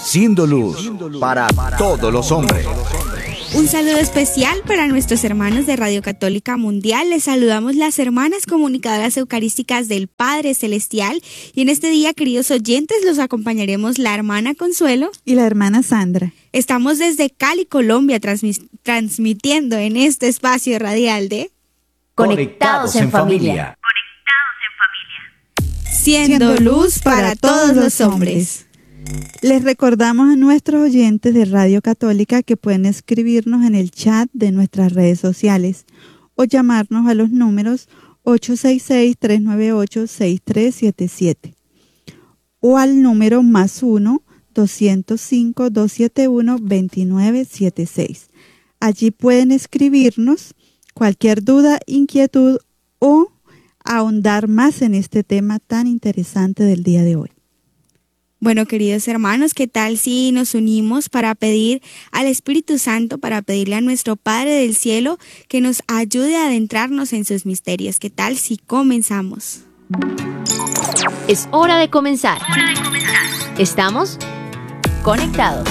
siendo luz para todos los hombres. Un saludo especial para nuestros hermanos de Radio Católica Mundial. Les saludamos las hermanas comunicadoras eucarísticas del Padre Celestial. Y en este día, queridos oyentes, los acompañaremos la hermana Consuelo y la hermana Sandra. Estamos desde Cali, Colombia, transmitiendo en este espacio radial de Conectados en Familia. Siendo luz para todos los hombres. Les recordamos a nuestros oyentes de Radio Católica que pueden escribirnos en el chat de nuestras redes sociales o llamarnos a los números 866-398-6377 o al número +1 205-271-2976. Allí pueden escribirnos cualquier duda, inquietud o ahondar más en este tema tan interesante del día de hoy. Bueno, queridos hermanos, ¿qué tal si nos unimos para pedir al Espíritu Santo, para pedirle a nuestro Padre del Cielo que nos ayude a adentrarnos en sus misterios? ¿Qué tal si comenzamos? Es hora de comenzar. Estamos conectados.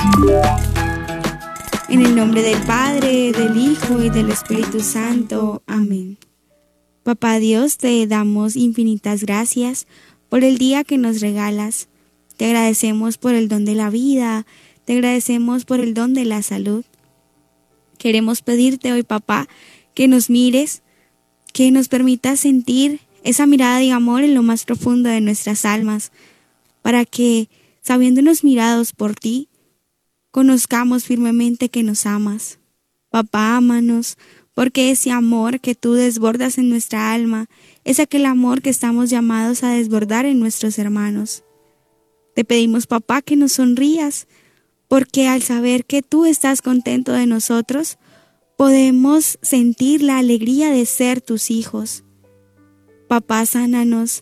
En el nombre del Padre, del Hijo y del Espíritu Santo. Amén. Papá Dios, te damos infinitas gracias por el día que nos regalas. Te agradecemos por el don de la vida, te agradecemos por el don de la salud. Queremos pedirte hoy, papá, que nos mires, que nos permitas sentir esa mirada de amor en lo más profundo de nuestras almas, para que, sabiéndonos mirados por ti, conozcamos firmemente que nos amas. Papá, ámanos, porque ese amor que tú desbordas en nuestra alma es aquel amor que estamos llamados a desbordar en nuestros hermanos. Te pedimos, papá, que nos sonrías, porque al saber que tú estás contento de nosotros, podemos sentir la alegría de ser tus hijos. Papá, sánanos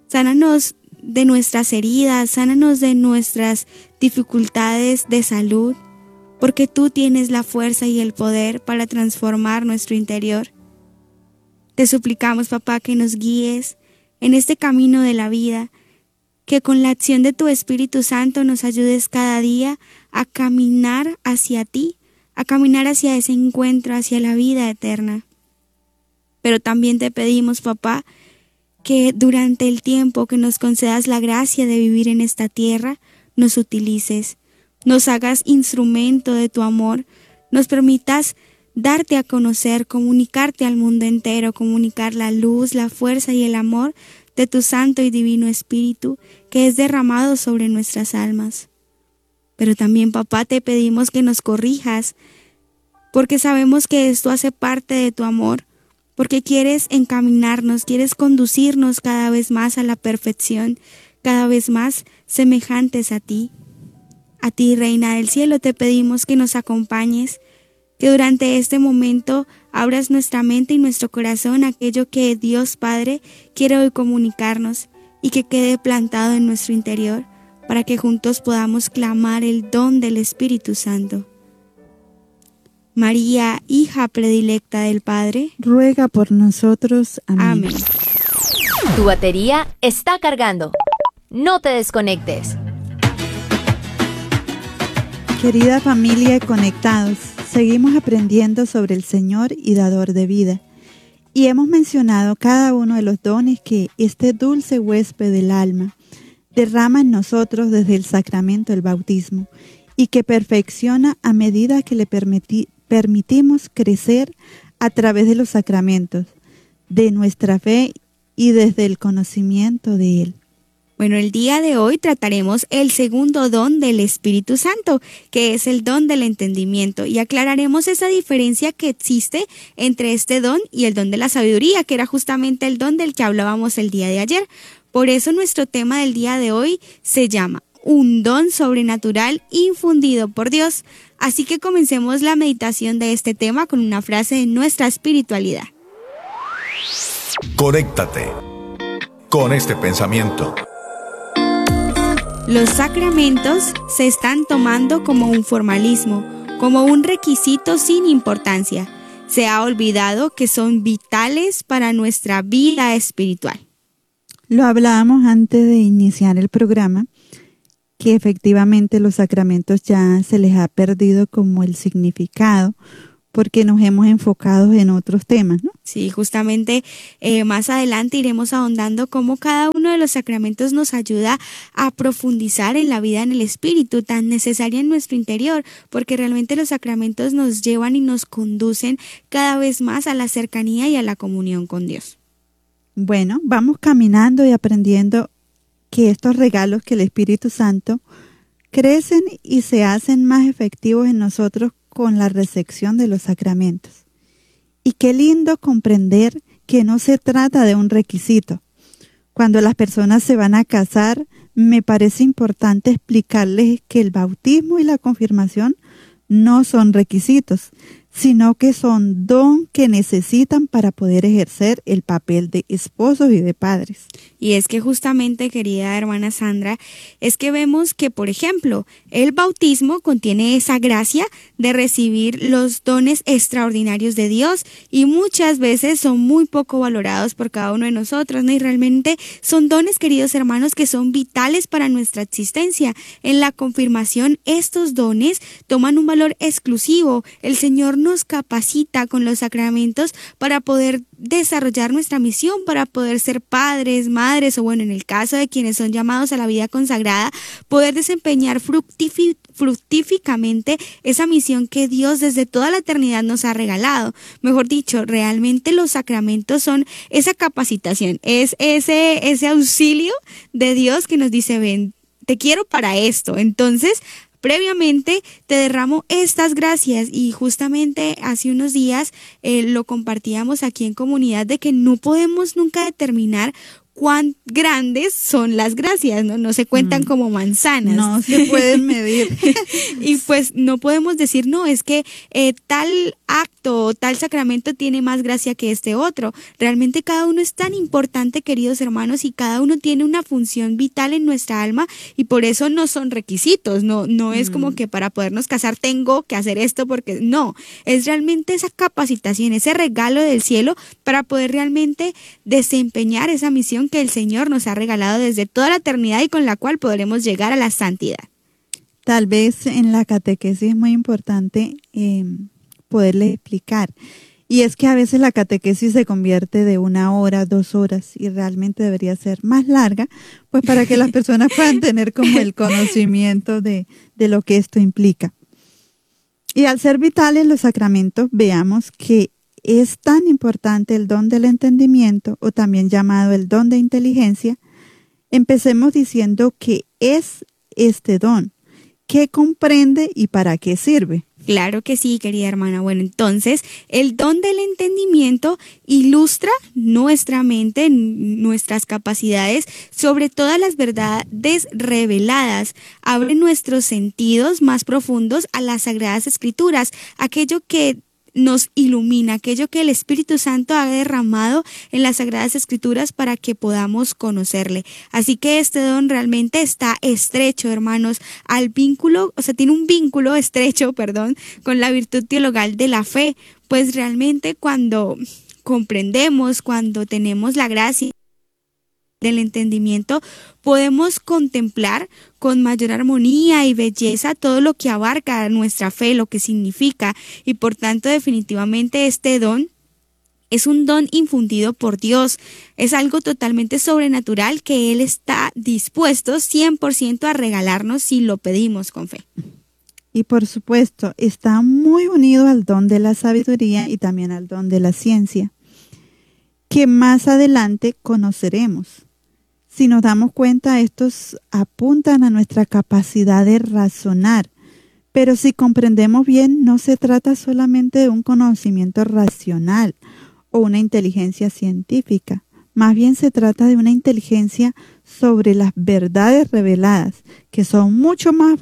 de nuestras heridas, sánanos de nuestras dificultades de salud, porque tú tienes la fuerza y el poder para transformar nuestro interior. Te suplicamos, papá, que nos guíes en este camino de la vida, que con la acción de tu Espíritu Santo nos ayudes cada día a caminar hacia ti, a caminar hacia ese encuentro, hacia la vida eterna. Pero también te pedimos, papá, que durante el tiempo que nos concedas la gracia de vivir en esta tierra, nos utilices, nos hagas instrumento de tu amor, nos permitas darte a conocer, comunicarte al mundo entero, comunicar la luz, la fuerza y el amor de tu Santo y Divino Espíritu que es derramado sobre nuestras almas. Pero también, papá, te pedimos que nos corrijas, porque sabemos que esto hace parte de tu amor, porque quieres encaminarnos, quieres conducirnos cada vez más a la perfección, cada vez más semejantes a ti. A ti, Reina del Cielo, te pedimos que nos acompañes, que durante este momento abras nuestra mente y nuestro corazón a aquello que Dios Padre quiere hoy comunicarnos y que quede plantado en nuestro interior para que juntos podamos clamar el don del Espíritu Santo. María, hija predilecta del Padre, ruega por nosotros. Amén. Amén. Tu batería está cargando. No te desconectes. Querida familia Conectados, seguimos aprendiendo sobre el Señor y dador de vida. Y hemos mencionado cada uno de los dones que este dulce huésped del alma derrama en nosotros desde el sacramento del bautismo y que perfecciona a medida que le permitimos crecer a través de los sacramentos, de nuestra fe y desde el conocimiento de Él. Bueno, el día de hoy trataremos el segundo don del Espíritu Santo, que es el don del entendimiento, y aclararemos esa diferencia que existe entre este don y el don de la sabiduría, que era justamente el don del que hablábamos el día de ayer. Por eso nuestro tema del día de hoy se llama un don sobrenatural infundido por Dios. Así que comencemos la meditación de este tema con una frase de nuestra espiritualidad. Conéctate con este pensamiento. Los sacramentos se están tomando como un formalismo, como un requisito sin importancia. Se ha olvidado que son vitales para nuestra vida espiritual. Lo hablábamos antes de iniciar el programa, que que efectivamente los sacramentos ya se les ha perdido como el significado, porque nos hemos enfocado en otros temas, ¿no? Sí, justamente más adelante iremos ahondando cómo cada uno de los sacramentos nos ayuda a profundizar en la vida en el Espíritu, tan necesaria en nuestro interior, porque realmente los sacramentos nos llevan y nos conducen cada vez más a la cercanía y a la comunión con Dios. Bueno, vamos caminando y aprendiendo que estos regalos que el Espíritu Santo crecen y se hacen más efectivos en nosotros con la recepción de los sacramentos. Y qué lindo comprender que no se trata de un requisito. Cuando las personas se van a casar, me parece importante explicarles que el bautismo y la confirmación no son requisitos, sino que son don que necesitan para poder ejercer el papel de esposos y de padres. Y es que justamente, querida hermana Sandra, es que vemos que, por ejemplo, el bautismo contiene esa gracia de recibir los dones extraordinarios de Dios y muchas veces son muy poco valorados por cada uno de nosotros, ¿no? Y realmente son dones, queridos hermanos, que son vitales para nuestra existencia. En la confirmación, estos dones toman un valor exclusivo. El Señor nos capacita con los sacramentos para poder desarrollar nuestra misión, para poder ser padres, madres o bueno, en el caso de quienes son llamados a la vida consagrada, poder desempeñar fructíficamente esa misión que Dios desde toda la eternidad nos ha regalado. Mejor dicho, realmente los sacramentos son esa capacitación, es ese auxilio de Dios que nos dice, ven, te quiero para esto. Entonces, previamente te derramo estas gracias y justamente hace unos días lo compartíamos aquí en comunidad de que no podemos nunca determinar cuán grandes son las gracias, ¿no? No se cuentan como manzanas. No se pueden medir. Y pues no podemos decir, no, es que tal acto o tal sacramento tiene más gracia que este otro. Realmente cada uno es tan importante, queridos hermanos, y cada uno tiene una función vital en nuestra alma y por eso no son requisitos, no es como que para podernos casar tengo que hacer esto porque no, es realmente esa capacitación, ese regalo del cielo para poder realmente desempeñar esa misión que el Señor nos ha regalado desde toda la eternidad y con la cual podremos llegar a la santidad. Tal vez en la catequesis es muy importante poderles explicar. Y es que a veces la catequesis se convierte de 1 hora, 2 horas y realmente debería ser más larga, pues para que las personas puedan tener como el conocimiento de lo que esto implica. Y al ser vitales los sacramentos, veamos que es tan importante el don del entendimiento, o también llamado el don de inteligencia. Empecemos diciendo que es este don, qué comprende y para qué sirve. Claro que sí, querida hermana. Bueno, entonces, el don del entendimiento ilustra nuestra mente, nuestras capacidades sobre todas las verdades reveladas. Abre nuestros sentidos más profundos a las Sagradas Escrituras, aquello que nos ilumina, aquello que el Espíritu Santo ha derramado en las Sagradas Escrituras para que podamos conocerle. Así que este don realmente está estrecho, hermanos, al vínculo, o sea, tiene un vínculo estrecho, con la virtud teologal de la fe, pues realmente cuando comprendemos, cuando tenemos la gracia del entendimiento, podemos contemplar con mayor armonía y belleza todo lo que abarca nuestra fe, lo que significa, y por tanto definitivamente este don es un don infundido por Dios, es algo totalmente sobrenatural que Él está dispuesto 100% a regalarnos si lo pedimos con fe. Y por supuesto está muy unido al don de la sabiduría y también al don de la ciencia, que más adelante conoceremos. Si nos damos cuenta, estos apuntan a nuestra capacidad de razonar, pero si comprendemos bien, no se trata solamente de un conocimiento racional o una inteligencia científica, más bien se trata de una inteligencia sobre las verdades reveladas, que son mucho más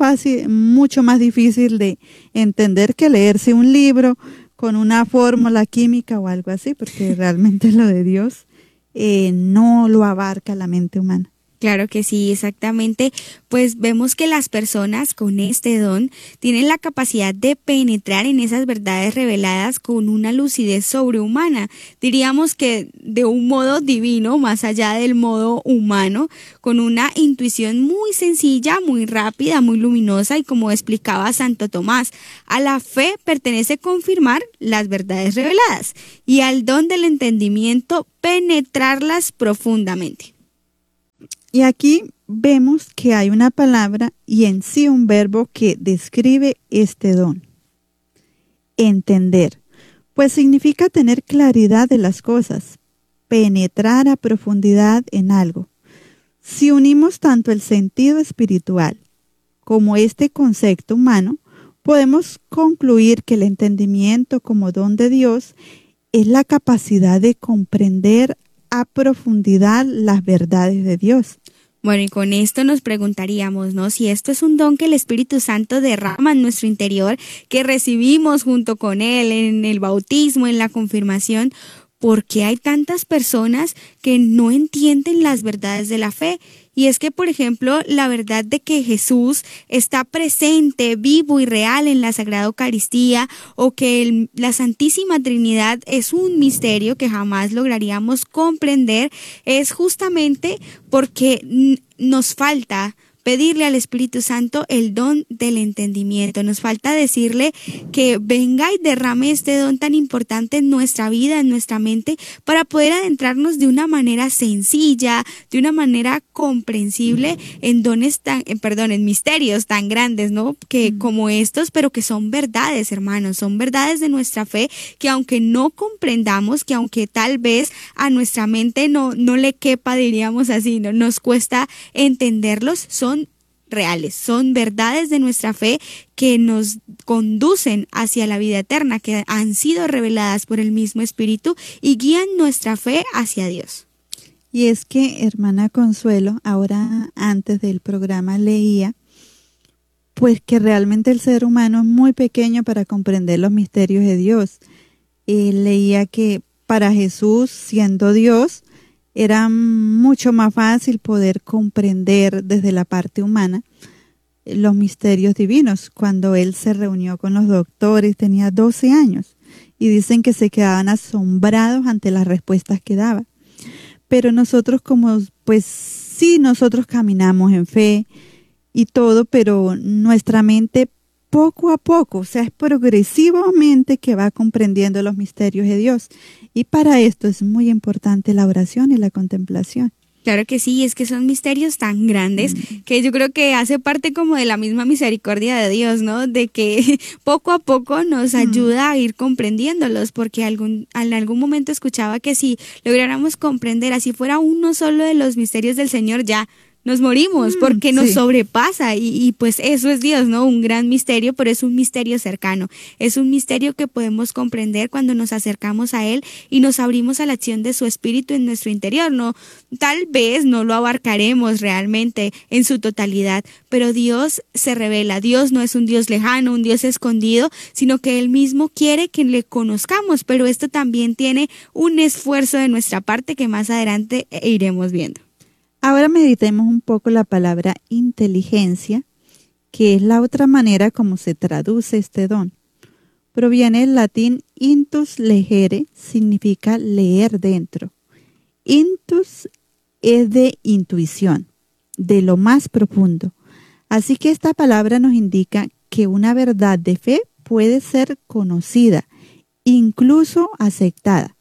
difícil de entender que leerse un libro con una fórmula química o algo así, porque realmente lo de Dios no lo abarca la mente humana. Claro que sí, exactamente. Pues vemos que las personas con este don tienen la capacidad de penetrar en esas verdades reveladas con una lucidez sobrehumana. Diríamos que de un modo divino, más allá del modo humano, con una intuición muy sencilla, muy rápida, muy luminosa y como explicaba Santo Tomás, a la fe pertenece confirmar las verdades reveladas y al don del entendimiento penetrarlas profundamente. Y aquí vemos que hay una palabra y en sí un verbo que describe este don. Entender, pues significa tener claridad de las cosas, penetrar a profundidad en algo. Si unimos tanto el sentido espiritual como este concepto humano, podemos concluir que el entendimiento como don de Dios es la capacidad de comprender a profundidad las verdades de Dios. Bueno, y con esto nos preguntaríamos, ¿no? Si esto es un don que el Espíritu Santo derrama en nuestro interior, que recibimos junto con Él en el bautismo, en la confirmación, ¿por qué hay tantas personas que no entienden las verdades de la fe? Y es que, por ejemplo, la verdad de que Jesús está presente, vivo y real en la Sagrada Eucaristía, o que la Santísima Trinidad es un misterio que jamás lograríamos comprender, es justamente porque nos falta pedirle al Espíritu Santo el don del entendimiento. Nos falta decirle que venga y derrame este don tan importante en nuestra vida, en nuestra mente, para poder adentrarnos de una manera sencilla, de una manera comprensible en en misterios tan grandes, ¿no? Que como estos, pero que son verdades, hermanos, son verdades de nuestra fe que aunque no comprendamos, que aunque tal vez a nuestra mente no le quepa, diríamos así, no nos cuesta entenderlos, son reales, son verdades de nuestra fe que nos conducen hacia la vida eterna, que han sido reveladas por el mismo Espíritu y guían nuestra fe hacia Dios. Y es que, hermana Consuelo, ahora antes del programa leía, pues que realmente el ser humano es muy pequeño para comprender los misterios de Dios. Leía que para Jesús, siendo Dios, era mucho más fácil poder comprender desde la parte humana los misterios divinos. Cuando él se reunió con los doctores tenía 12 años y dicen que se quedaban asombrados ante las respuestas que daba. Pero nosotros nosotros caminamos en fe y todo, pero nuestra mente poco a poco, o sea, es progresivamente que va comprendiendo los misterios de Dios. Y para esto es muy importante la oración y la contemplación. Claro que sí, es que son misterios tan grandes que yo creo que hace parte como de la misma misericordia de Dios, ¿no? De que poco a poco nos ayuda a ir comprendiéndolos, porque en algún momento escuchaba que si lográramos comprender, así fuera uno solo de los misterios del Señor, ya nos morimos porque nos sobrepasa y pues eso es Dios, ¿no? Un gran misterio, pero es un misterio cercano. Es un misterio que podemos comprender cuando nos acercamos a Él y nos abrimos a la acción de su Espíritu en nuestro interior, ¿no? Tal vez no lo abarcaremos realmente en su totalidad, pero Dios se revela. Dios no es un Dios lejano, un Dios escondido, sino que Él mismo quiere que le conozcamos, pero esto también tiene un esfuerzo de nuestra parte que más adelante iremos viendo. Ahora meditemos un poco la palabra inteligencia, que es la otra manera como se traduce este don. Proviene del latín intus legere, significa leer dentro. Intus es de intuición, de lo más profundo. Así que esta palabra nos indica que una verdad de fe puede ser conocida, incluso aceptada.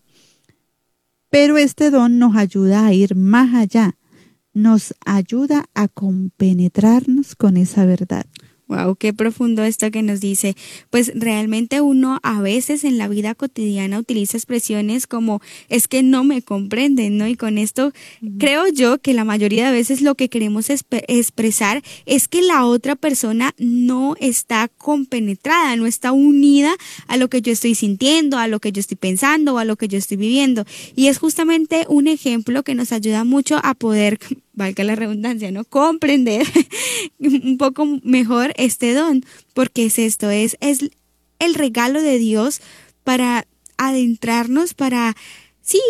Pero este don nos ayuda a ir más allá. Nos ayuda a compenetrarnos con esa verdad. Wow, qué profundo esto que nos dice. Pues realmente uno a veces en la vida cotidiana utiliza expresiones como es que no me comprenden, ¿no? Y con esto creo yo que la mayoría de veces lo que queremos expresar es que la otra persona no está compenetrada, no está unida a lo que yo estoy sintiendo, a lo que yo estoy pensando o a lo que yo estoy viviendo. Y es justamente un ejemplo que nos ayuda mucho a poder, valga la redundancia, ¿no? Comprender un poco mejor este don, porque es el regalo de Dios para adentrarnos, para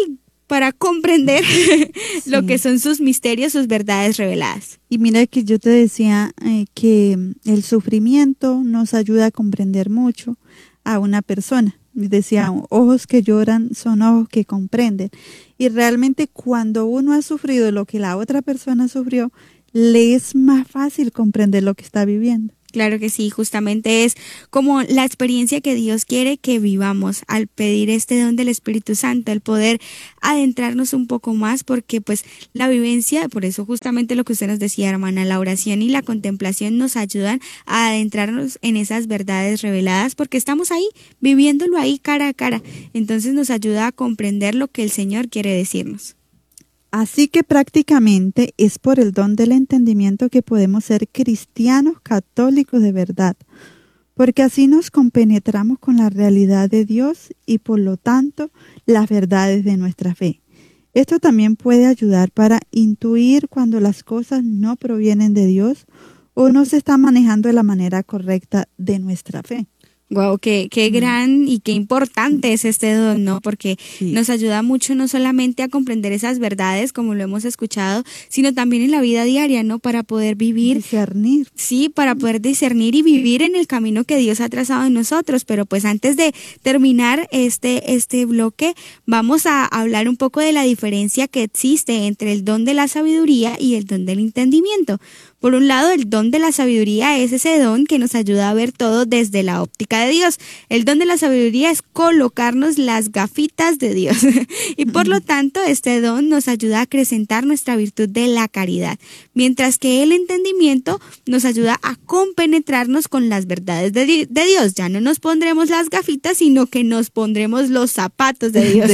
para comprender lo que son sus misterios, sus verdades reveladas. Y mira que yo te decía que el sufrimiento nos ayuda a comprender mucho a una persona. Decía, ojos que lloran son ojos que comprenden. Y realmente cuando uno ha sufrido lo que la otra persona sufrió, le es más fácil comprender lo que está viviendo. Claro que sí, justamente es como la experiencia que Dios quiere que vivamos al pedir este don del Espíritu Santo, el poder adentrarnos un poco más, porque pues la vivencia, por eso justamente lo que usted nos decía, hermana, la oración y la contemplación nos ayudan a adentrarnos en esas verdades reveladas, porque estamos ahí, viviéndolo ahí cara a cara. Entonces nos ayuda a comprender lo que el Señor quiere decirnos. Así que prácticamente es por el don del entendimiento que podemos ser cristianos católicos de verdad, porque así nos compenetramos con la realidad de Dios y por lo tanto las verdades de nuestra fe. Esto también puede ayudar para intuir cuando las cosas no provienen de Dios o no se están manejando de la manera correcta de nuestra fe. Wow, qué gran y qué importante es este don, ¿no? Porque nos ayuda mucho no solamente a comprender esas verdades, como lo hemos escuchado, sino también en la vida diaria, ¿no? Para poder vivir. Discernir. Sí, para poder discernir y vivir en el camino que Dios ha trazado en nosotros. Pero pues antes de terminar este bloque, vamos a hablar un poco de la diferencia que existe entre el don de la sabiduría y el don del entendimiento. Por un lado, el don de la sabiduría es ese don que nos ayuda a ver todo desde la óptica de Dios. El don de la sabiduría es colocarnos las gafitas de Dios. Y por lo tanto, este don nos ayuda a acrecentar nuestra virtud de la caridad. Mientras que el entendimiento nos ayuda a compenetrarnos con las verdades de Dios. Ya no nos pondremos las gafitas, sino que nos pondremos los zapatos de Dios.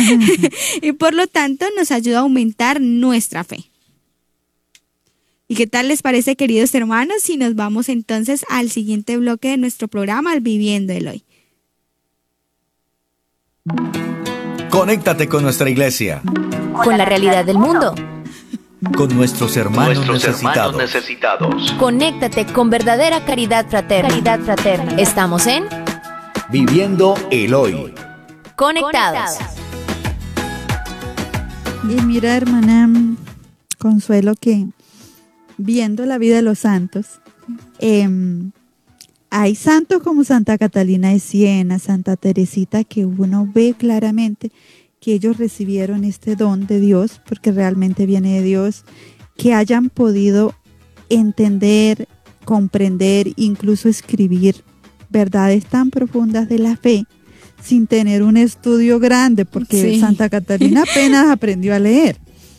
Y por lo tanto, nos ayuda a aumentar nuestra fe. ¿Y qué tal les parece, queridos hermanos, si nos vamos entonces al siguiente bloque de nuestro programa, al Viviendo el Hoy? Conéctate con nuestra iglesia. Con la realidad del mundo. Con nuestros hermanos necesitados. Conéctate con verdadera caridad fraterna. Estamos en Viviendo el Hoy. Conectados. Y mira, hermana Consuelo, que viendo la vida de los santos, hay santos como Santa Catalina de Siena, Santa Teresita, que uno ve claramente que ellos recibieron este don de Dios, porque realmente viene de Dios, que hayan podido entender, comprender, incluso escribir verdades tan profundas de la fe, sin tener un estudio grande, porque Santa Catalina apenas aprendió a leer.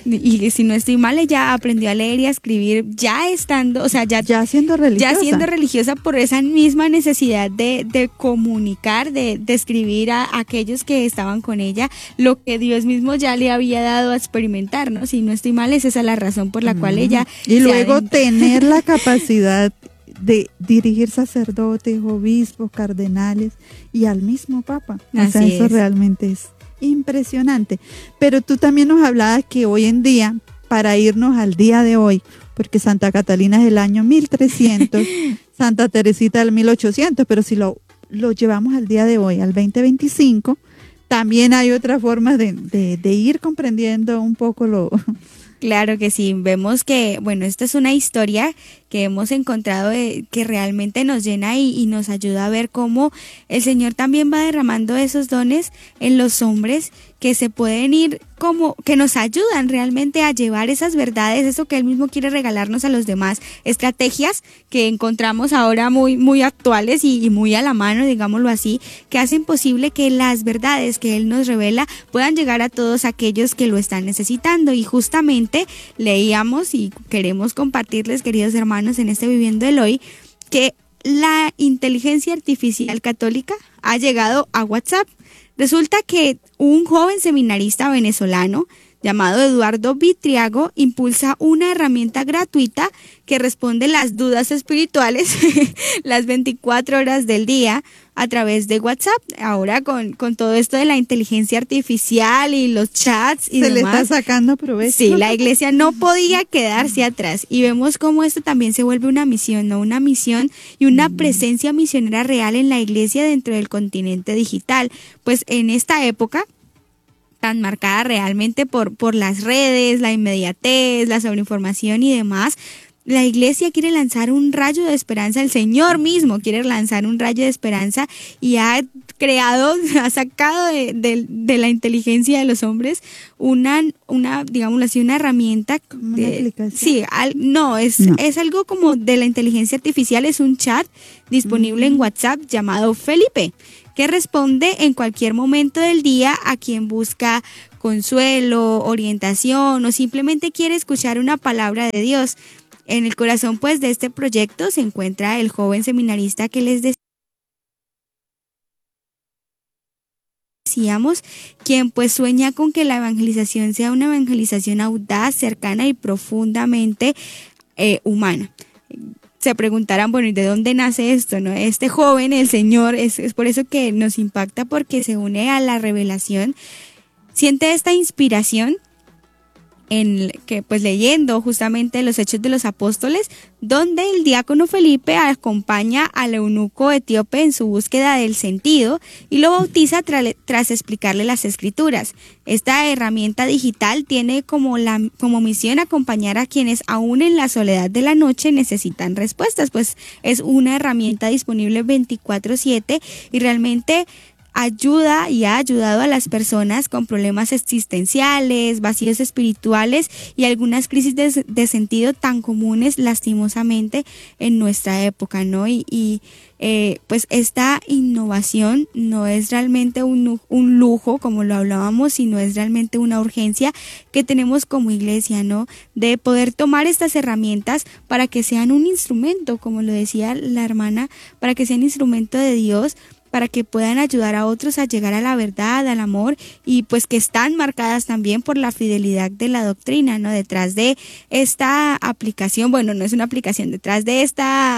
Y si no estoy mal, ella aprendió a leer y a escribir ya estando, o sea, ya siendo religiosa por esa misma necesidad de comunicar, de escribir a aquellos que estaban con ella lo que Dios mismo ya le había dado a experimentar, ¿no? Si no estoy mal, es esa la razón por la cual ella... Y luego tener la capacidad de dirigir sacerdotes, obispos, cardenales y al mismo Papa. O sea, eso realmente es impresionante. Pero tú también nos hablabas que hoy en día, para irnos al día de hoy, porque Santa Catalina es del año 1300, Santa Teresita del 1800, pero si lo llevamos al día de hoy, al 2025, también hay otras formas de ir comprendiendo un poco lo... Claro que sí, vemos que, bueno, esta es una historia que hemos encontrado que realmente nos llena y nos ayuda a ver cómo el Señor también va derramando esos dones en los hombres que se pueden ir como, que nos ayudan realmente a llevar esas verdades, eso que Él mismo quiere regalarnos a los demás, estrategias que encontramos ahora muy, muy actuales y muy a la mano, digámoslo así, que hacen posible que las verdades que Él nos revela puedan llegar a todos aquellos que lo están necesitando. Y justamente leíamos y queremos compartirles, queridos hermanos, en este Viviendo el Hoy, que la inteligencia artificial católica ha llegado a WhatsApp. Resulta que un joven seminarista venezolano llamado Eduardo Vitriago impulsa una herramienta gratuita que responde las dudas espirituales las 24 horas del día a través de WhatsApp. Ahora con todo esto de la inteligencia artificial y los chats y demás, le está sacando provecho. Sí, la iglesia no podía quedarse atrás y vemos cómo esto también se vuelve una misión, ¿no? Una misión y una presencia misionera real en la iglesia dentro del continente digital. Pues en esta época tan marcada realmente por las redes, la inmediatez, la sobreinformación y demás. La iglesia quiere lanzar un rayo de esperanza, el Señor mismo quiere lanzar un rayo de esperanza y ha sacado de la inteligencia de los hombres una digámoslo así, una herramienta. ¿Una aplicación? Sí, es algo como de la inteligencia artificial, es un chat disponible en WhatsApp llamado Felipe, que responde en cualquier momento del día a quien busca consuelo, orientación o simplemente quiere escuchar una palabra de Dios. En el corazón pues de este proyecto se encuentra el joven seminarista que les decíamos, quien pues sueña con que la evangelización sea una evangelización audaz, cercana y profundamente humana. Se preguntarán, bueno, ¿y de dónde nace esto, no? Este joven, el Señor, es por eso que nos impacta, porque se une a la revelación, siente esta inspiración en que pues leyendo justamente los Hechos de los Apóstoles, donde el diácono Felipe acompaña al eunuco etíope en su búsqueda del sentido y lo bautiza tras explicarle las escrituras. Esta herramienta digital tiene como misión acompañar a quienes aún en la soledad de la noche necesitan respuestas, pues es una herramienta disponible 24/7 y realmente ayuda y ha ayudado a las personas con problemas existenciales, vacíos espirituales y algunas crisis de sentido tan comunes lastimosamente en nuestra época, ¿no? Pues esta innovación no es realmente un lujo, como lo hablábamos, sino es realmente una urgencia que tenemos como iglesia, ¿no? De poder tomar estas herramientas para que sean un instrumento, como lo decía la hermana, para que sean instrumento de Dios, para que puedan ayudar a otros a llegar a la verdad, al amor, y pues que están marcadas también por la fidelidad de la doctrina, ¿no? Detrás de esta aplicación, bueno, no es una aplicación, detrás de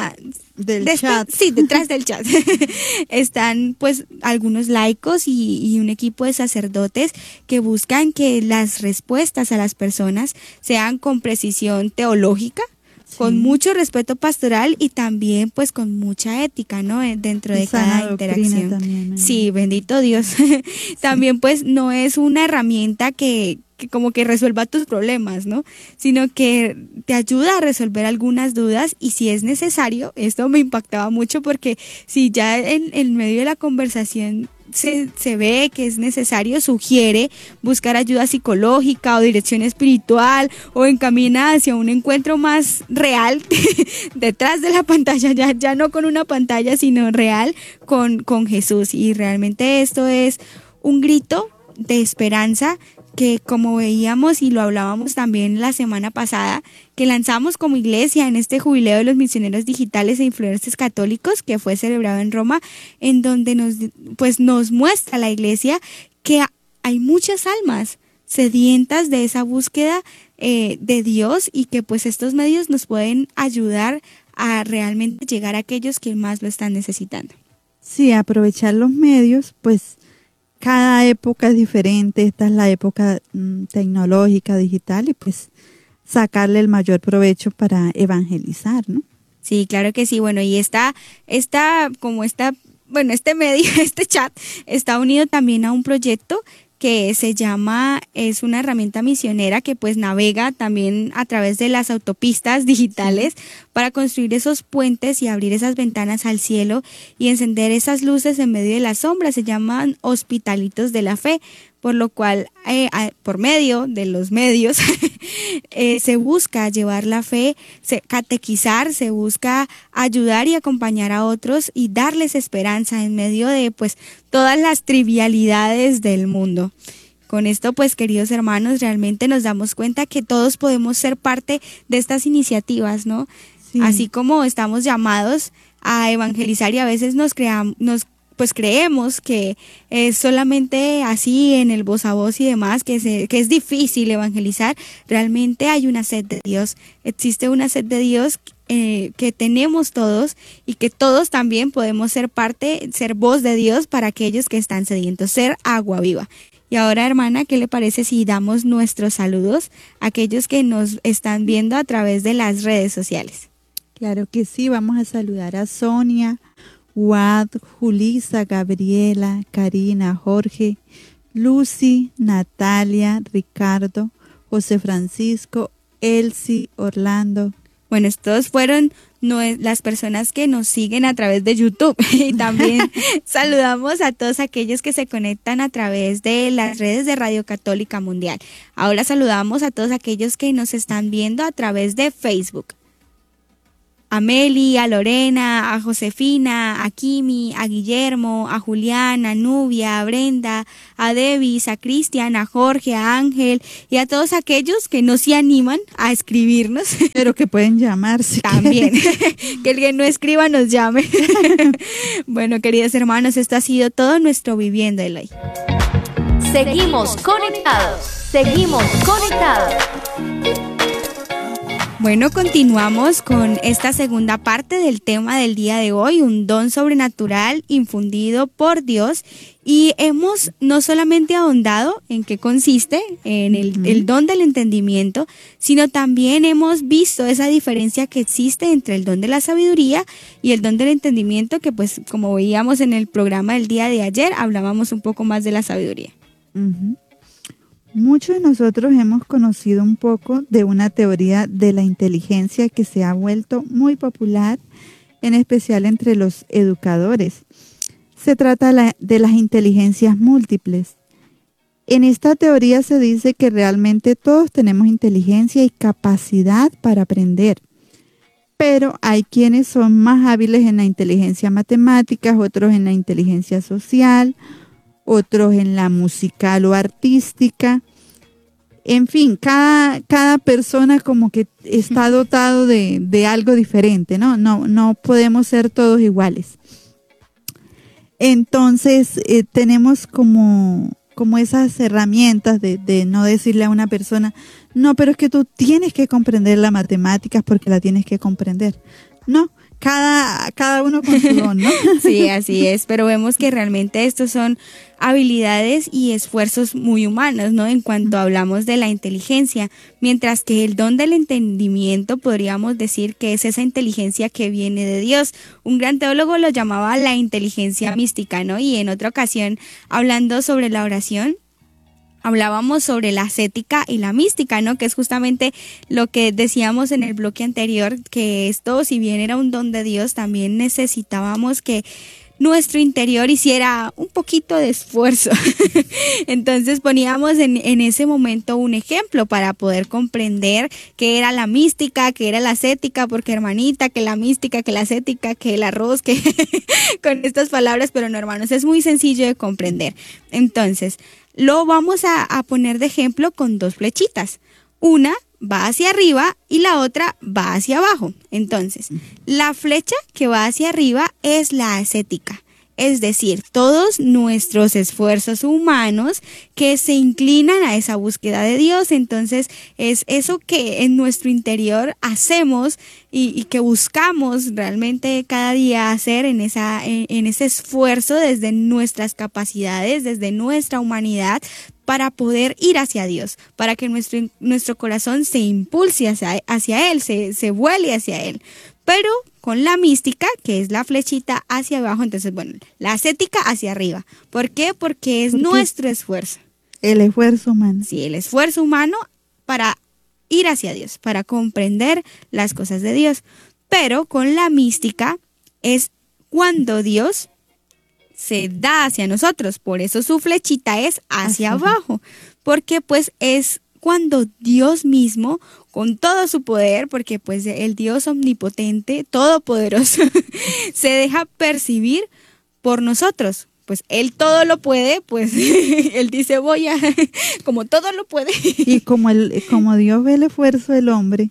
chat. Sí, detrás del chat están pues algunos laicos y un equipo de sacerdotes que buscan que las respuestas a las personas sean con precisión teológica, con mucho respeto pastoral y también pues con mucha ética, ¿no? Dentro de cada interacción. También, sí, bendito Dios. También pues no es una herramienta que como que resuelva tus problemas, ¿no? Sino que te ayuda a resolver algunas dudas y si es necesario, esto me impactaba mucho porque si ya en medio de la conversación se ve que es necesario, sugiere buscar ayuda psicológica o dirección espiritual o encamina hacia un encuentro más real detrás de la pantalla, ya no con una pantalla, sino real con Jesús. Y realmente esto es un grito de esperanza que, como veíamos y lo hablábamos también la semana pasada, que lanzamos como iglesia en este jubileo de los misioneros digitales e influencers católicos que fue celebrado en Roma, en donde nos muestra la iglesia que hay muchas almas sedientas de esa búsqueda de Dios y que pues estos medios nos pueden ayudar a realmente llegar a aquellos que más lo están necesitando. Sí, aprovechar los medios, pues cada época es diferente, esta es la época tecnológica, digital, y pues sacarle el mayor provecho para evangelizar, ¿no? Sí, claro que sí. Bueno, y este medio, este chat está unido también a un proyecto que es una herramienta misionera que pues navega también a través de las autopistas digitales para construir esos puentes y abrir esas ventanas al cielo y encender esas luces en medio de las sombras. Se llaman Hospitalitos de la Fe, por lo cual por medio de los medios se busca llevar la fe, catequizar, se busca ayudar y acompañar a otros y darles esperanza en medio de pues todas las trivialidades del mundo. Con esto, pues, queridos hermanos, realmente nos damos cuenta que todos podemos ser parte de estas iniciativas, ¿no? Sí. Así como estamos llamados a evangelizar y a veces creemos que es solamente así en el voz a voz y demás, que es difícil evangelizar. Realmente hay una sed de Dios, existe una sed de Dios que tenemos todos y que todos también podemos ser voz de Dios para aquellos que están sedientos, ser agua viva. Y ahora, hermana, ¿qué le parece si damos nuestros saludos a aquellos que nos están viendo a través de las redes sociales? Claro que sí, vamos a saludar a Sonia, Wad, Julisa, Gabriela, Karina, Jorge, Lucy, Natalia, Ricardo, José Francisco, Elsie, Orlando. Bueno, estos fueron las personas que nos siguen a través de YouTube y también saludamos a todos aquellos que se conectan a través de las redes de Radio Católica Mundial. Ahora saludamos a todos aquellos que nos están viendo a través de Facebook. A Meli, a Lorena, a Josefina, a Kimi, a Guillermo, a Julián, a Nubia, a Brenda, a Devis, a Cristian, a Jorge, a Ángel y a todos aquellos que no se animan a escribirnos. Pero que pueden llamar si también. Que el que no escriba nos llame. Bueno, queridos hermanos, esto ha sido todo nuestro Viviendo el Hoy. Seguimos conectados. Seguimos conectados. Bueno, continuamos con esta segunda parte del tema del día de hoy, un don sobrenatural infundido por Dios, y hemos no solamente ahondado en qué consiste, en el don del entendimiento, sino también hemos visto esa diferencia que existe entre el don de la sabiduría y el don del entendimiento, que pues como veíamos en el programa del día de ayer, hablábamos un poco más de la sabiduría. Muchos de nosotros hemos conocido un poco de una teoría de la inteligencia que se ha vuelto muy popular, en especial entre los educadores. Se trata de las inteligencias múltiples. En esta teoría se dice que realmente todos tenemos inteligencia y capacidad para aprender, pero hay quienes son más hábiles en la inteligencia matemática, otros en la inteligencia social, otros en la musical o artística. En fin, cada persona como que está dotado de algo diferente, ¿no? No podemos ser todos iguales. Entonces, tenemos como esas herramientas de no decirle a una persona, no, pero es que tú tienes que comprender las matemáticas porque la tienes que comprender. No, cada uno con su don, ¿no? Sí, así es, pero vemos que realmente estos son habilidades y esfuerzos muy humanos, ¿no? En cuanto hablamos de la inteligencia, mientras que el don del entendimiento podríamos decir que es esa inteligencia que viene de Dios. Un gran teólogo lo llamaba la inteligencia mística, ¿no? Y en otra ocasión, hablando sobre la oración, hablábamos sobre la ascética y la mística, ¿no? Que es justamente lo que decíamos en el bloque anterior, que esto, si bien era un don de Dios, también necesitábamos que nuestro interior hiciera un poquito de esfuerzo. Entonces poníamos en ese momento un ejemplo para poder comprender qué era la mística, qué era la ascética, porque hermanita, que la mística, que la ascética, que el arroz, que con estas palabras, pero no, hermanos, es muy sencillo de comprender. Entonces, lo vamos a poner de ejemplo con dos flechitas. Una va hacia arriba y la otra va hacia abajo. Entonces, la flecha que va hacia arriba es la ascética. Es decir, todos nuestros esfuerzos humanos que se inclinan a esa búsqueda de Dios. Entonces, es eso que en nuestro interior hacemos y que buscamos realmente cada día hacer en ese esfuerzo desde nuestras capacidades, desde nuestra humanidad, para poder ir hacia Dios, para que nuestro corazón se impulse hacia Él, se vuele hacia Él. Pero con la mística, que es la flechita hacia abajo, entonces, bueno, la ascética hacia arriba. ¿Por qué? Porque es nuestro esfuerzo. El esfuerzo humano. Sí, el esfuerzo humano para ir hacia Dios, para comprender las cosas de Dios. Pero con la mística es cuando Dios se da hacia nosotros, por eso su flechita es hacia abajo, porque pues es cuando Dios mismo, con todo su poder, porque pues el Dios omnipotente, todopoderoso, se deja percibir por nosotros. Pues Él todo lo puede, pues Él dice como todo lo puede. Y como Dios ve el esfuerzo del hombre,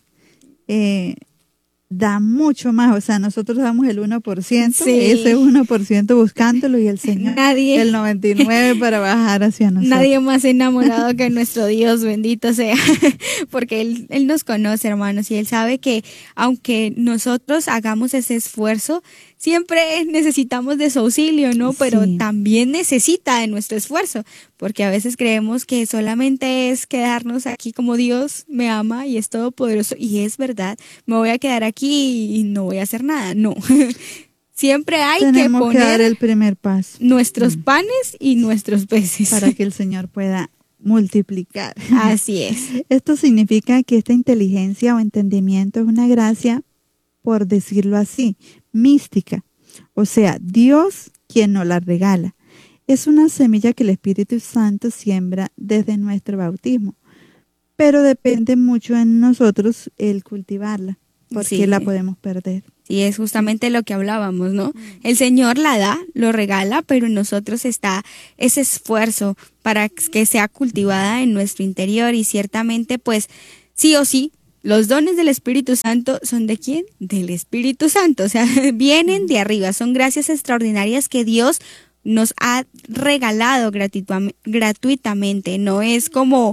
da mucho más, o sea, nosotros damos el 1%, sí, ese 1% buscándolo y el Señor el 99% para bajar hacia nosotros. Nadie más enamorado que nuestro Dios, bendito sea, porque Él nos conoce, hermanos, y Él sabe que aunque nosotros hagamos ese esfuerzo, siempre necesitamos de su auxilio, ¿no? Pero sí, también necesita de nuestro esfuerzo, porque a veces creemos que solamente es quedarnos aquí como Dios me ama y es todopoderoso, y es verdad, me voy a quedar aquí y no voy a hacer nada, no. Siempre hay Tenemos que que dar poner el primer paso nuestros panes y nuestros peces. para que el Señor pueda multiplicar. Así es. Esto significa que esta inteligencia o entendimiento es una gracia, por decirlo así, mística. O sea, Dios quien nos la regala. Es una semilla que el Espíritu Santo siembra desde nuestro bautismo, pero depende mucho en nosotros el cultivarla, porque Sí. la podemos perder. Sí, es justamente lo que hablábamos, ¿no? El Señor la da, lo regala, pero en nosotros está ese esfuerzo para que sea cultivada en nuestro interior y ciertamente, pues, sí o sí, los dones del Espíritu Santo son ¿de quién? Del Espíritu Santo, o sea, vienen de arriba, son gracias extraordinarias que Dios nos ha regalado gratuitamente, no es como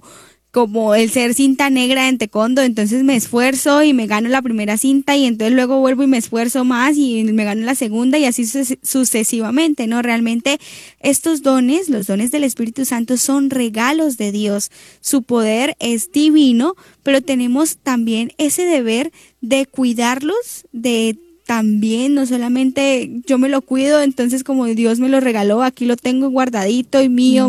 el ser cinta negra en taekwondo, entonces me esfuerzo y me gano la primera cinta y entonces luego vuelvo y me esfuerzo más y me gano la segunda y así sucesivamente, ¿no? Realmente estos dones, los dones del Espíritu Santo son regalos de Dios, su poder es divino, pero tenemos también ese deber de cuidarlos, de también, no solamente yo me lo cuido, entonces como Dios me lo regaló, aquí lo tengo guardadito y mío,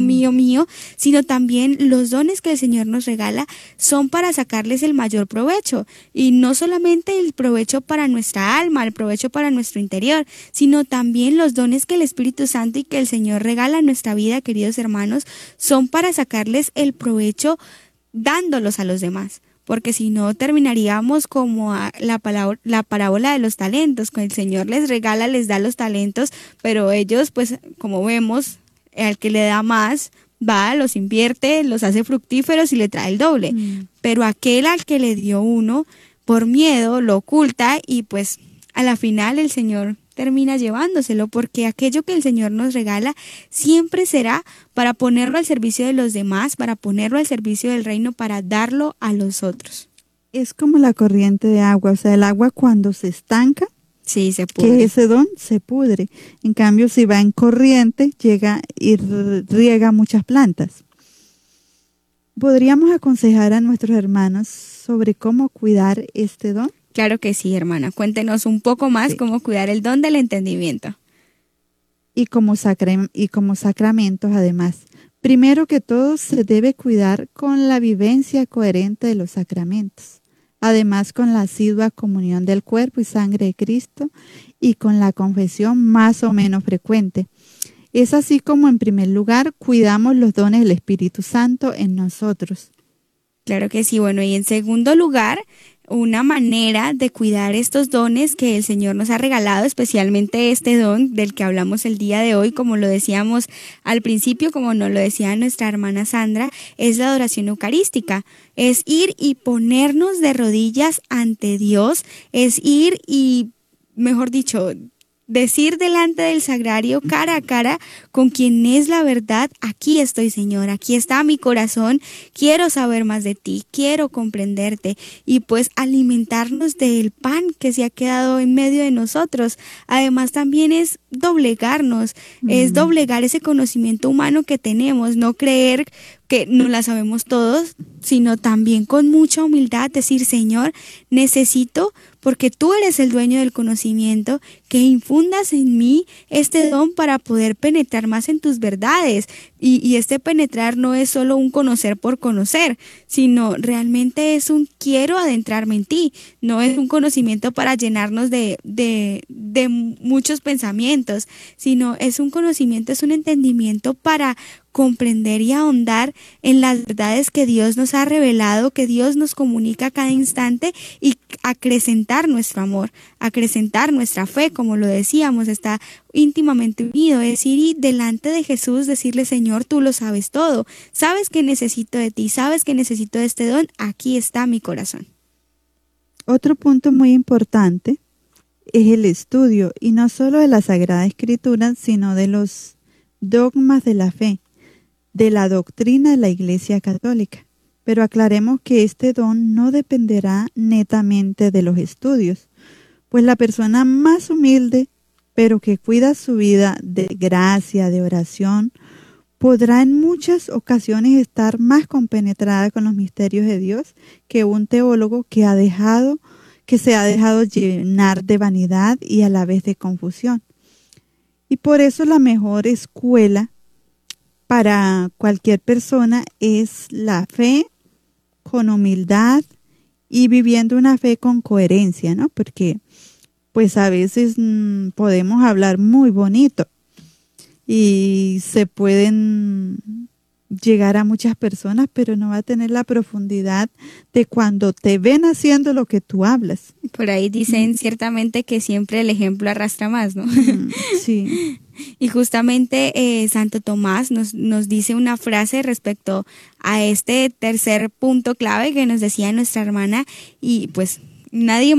sino también los dones que el Señor nos regala son para sacarles el mayor provecho. Y no solamente el provecho para nuestra alma, el provecho para nuestro interior, sino también los dones que el Espíritu Santo y que el Señor regala en nuestra vida, queridos hermanos, son para sacarles el provecho dándolos a los demás. Porque si no terminaríamos como la parábola de los talentos, que el Señor les regala, les da los talentos, pero ellos, pues como vemos, al que le da más, va, los invierte, los hace fructíferos y le trae el doble. Pero aquel al que le dio uno, por miedo, lo oculta y pues a la final el Señor termina llevándoselo, porque aquello que el Señor nos regala siempre será para ponerlo al servicio de los demás, para ponerlo al servicio del reino, para darlo a los otros. Es como la corriente de agua, o sea, el agua cuando se estanca, sí, se pudre. Que ese don se pudre. En cambio, si va en corriente, llega y riega muchas plantas. ¿Podríamos aconsejar a nuestros hermanos sobre cómo cuidar este don? Claro que sí, hermana. Cuéntenos un poco más Sí. cómo cuidar el don del entendimiento. Y como sacramentos, además. Primero que todo, se debe cuidar con la vivencia coherente de los sacramentos. Además, con la asidua comunión del cuerpo y sangre de Cristo y con la confesión más o menos frecuente. Es así como, en primer lugar, cuidamos los dones del Espíritu Santo en nosotros. Claro que sí. Bueno, y en segundo lugar, una manera de cuidar estos dones que el Señor nos ha regalado, especialmente este don del que hablamos el día de hoy, como lo decíamos al principio, como nos lo decía nuestra hermana Sandra, es la adoración eucarística. Es ir y ponernos de rodillas ante Dios, es ir y, mejor dicho, decir delante del sagrario, cara a cara, con quien es la verdad: aquí estoy, Señor, aquí está mi corazón, quiero saber más de ti, quiero comprenderte, y pues alimentarnos del pan que se ha quedado en medio de nosotros. Además también es doblegarnos, es doblegar ese conocimiento humano que tenemos, no creer que no la sabemos todos, sino también con mucha humildad decir: Señor, necesito, porque tú eres el dueño del conocimiento, que infundas en mí este don para poder penetrar más en tus verdades. Y este penetrar no es solo un conocer por conocer, sino realmente es un quiero adentrarme en ti. No es un conocimiento para llenarnos de muchos pensamientos, sino es un conocimiento, es un entendimiento para comprender y ahondar en las verdades que Dios nos ha revelado, que Dios nos comunica a cada instante, y acrecentar nuestro amor, acrecentar nuestra fe, como lo decíamos, está íntimamente unido. Es ir y delante de Jesús decirle: Señor, tú lo sabes todo, sabes que necesito de ti, sabes que necesito de este don, aquí está mi corazón. Otro punto muy importante es el estudio, y no solo de la Sagrada Escritura, sino de los dogmas de la fe, de la doctrina de la Iglesia Católica. Pero aclaremos que este don no dependerá netamente de los estudios, pues la persona más humilde, pero que cuida su vida de gracia, de oración, podrá en muchas ocasiones estar más compenetrada con los misterios de Dios que un teólogo que ha dejado que se ha dejado llenar de vanidad y a la vez de confusión. Y por eso la mejor escuela para cualquier persona es la fe con humildad y viviendo una fe con coherencia, ¿no? Porque pues a veces podemos hablar muy bonito y se pueden llegar a muchas personas, pero no va a tener la profundidad de cuando te ven haciendo lo que tú hablas. Por ahí dicen ciertamente que siempre el ejemplo arrastra más, ¿no? Sí. Y justamente Santo Tomás nos dice una frase respecto a este tercer punto clave que nos decía nuestra hermana, y pues nadie